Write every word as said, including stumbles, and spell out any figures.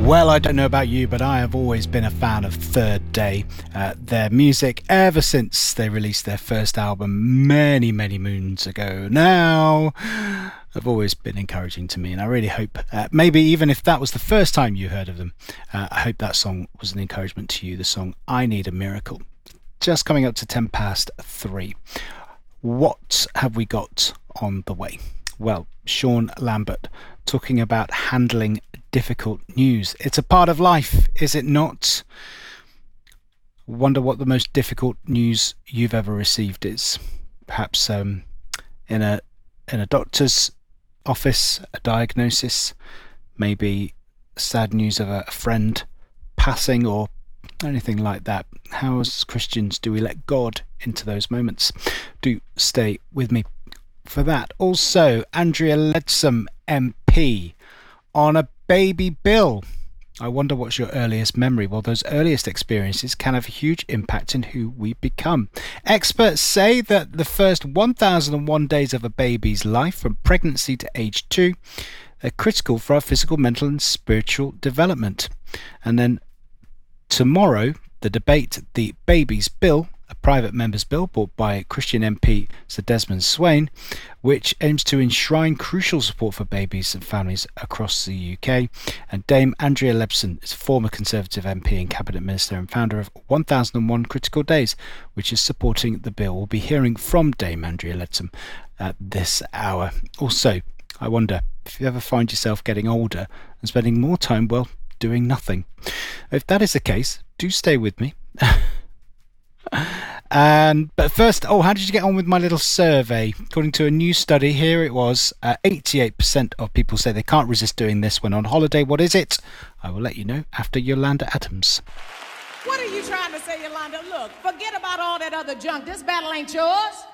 Well, I don't know about you, but I have always been a fan of Third Day. Uh, their music ever since they released their first album many, many moons ago now have always been encouraging to me, and I really hope, uh, maybe even if that was the first time you heard of them, uh, I hope that song was an encouragement to you, the song I Need a Miracle. Just coming up to ten past three. What have we got on the way? Well, Sean Lambert talking about handling difficult news. It's a part of life, is it not? Wonder what the most difficult news you've ever received is. Perhaps um, in a in a doctor's office, a diagnosis, maybe sad news of a friend passing or anything like that. How as Christians do we let God into those moments? Do stay with me for that. Also, Andrea Leadsom M P on a baby bill. I wonder what's your earliest memory? Well, those earliest experiences can have a huge impact in who we become. Experts say that the first one thousand one days of a baby's life, from pregnancy to age two, are critical for our physical, mental and spiritual development. And then tomorrow, the debate, the baby's bill, a private member's bill brought by Christian M P Sir Desmond Swayne, which aims to enshrine crucial support for babies and families across the U K. And Dame Andrea Leadsom is a former Conservative M P and Cabinet Minister and founder of one thousand one Critical Days, which is supporting the bill. We'll be hearing from Dame Andrea Leadsom at this hour. Also, I wonder if you ever find yourself getting older and spending more time, well, doing nothing. If that is the case, do stay with me. And but first, oh, how did you get on with my little survey? According to a new study, here it was, uh, eighty-eight percent of people say they can't resist doing this when on holiday. What is it? I will let you know after Yolanda Adams. What are you trying to say, Yolanda? Look, forget about all that other junk. This battle ain't yours.